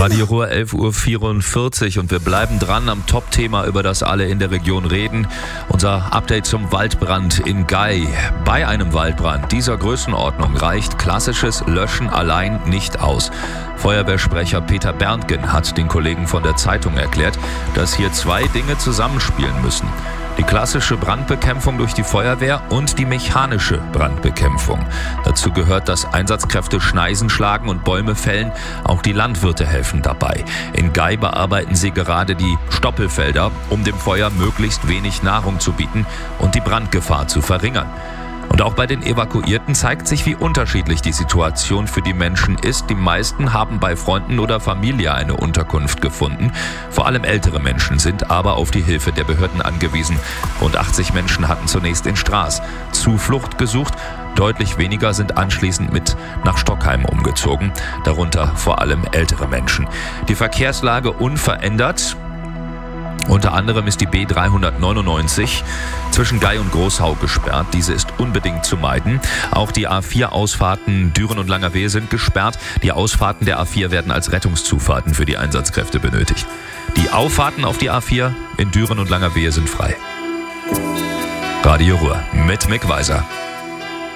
Radio Ruhr 11:44 Uhr und wir bleiben dran am Top-Thema, über das alle in der Region reden. Unser Update zum Waldbrand in Gey. Bei einem Waldbrand dieser Größenordnung reicht klassisches Löschen allein nicht aus. Feuerwehrsprecher Peter Berntgen hat den Kollegen von der Zeitung erklärt, dass hier zwei Dinge zusammenspielen müssen. Die klassische Brandbekämpfung durch die Feuerwehr und die mechanische Brandbekämpfung. Dazu gehört, dass Einsatzkräfte Schneisen schlagen und Bäume fällen. Auch die Landwirte helfen dabei. In Gey bearbeiten sie gerade die Stoppelfelder, um dem Feuer möglichst wenig Nahrung zu bieten und die Brandgefahr zu verringern. Und auch bei den Evakuierten zeigt sich, wie unterschiedlich die Situation für die Menschen ist. Die meisten haben bei Freunden oder Familie eine Unterkunft gefunden. Vor allem ältere Menschen sind aber auf die Hilfe der Behörden angewiesen. Rund 80 Menschen hatten zunächst in Stras Zuflucht gesucht. Deutlich weniger sind anschließend mit nach Stockheim umgezogen, darunter vor allem ältere Menschen. Die Verkehrslage unverändert. Unter anderem ist die B399 zwischen Gey und Großhau gesperrt. Diese ist unbedingt zu meiden. Auch die A4-Ausfahrten Düren und Langerwehe sind gesperrt. Die Ausfahrten der A4 werden als Rettungszufahrten für die Einsatzkräfte benötigt. Die Auffahrten auf die A4 in Düren und Langerwehe sind frei. Radio Ruhr mit Mick Weiser.